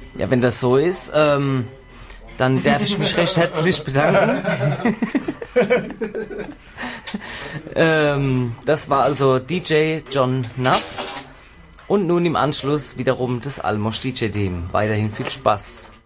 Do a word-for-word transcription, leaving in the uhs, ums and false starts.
Ja, wenn das so ist, ähm, dann darf ich mich recht herzlich bedanken. ähm, das war also D J John Nass. Und nun im Anschluss wiederum das Almost D J Team. Weiterhin viel Spaß.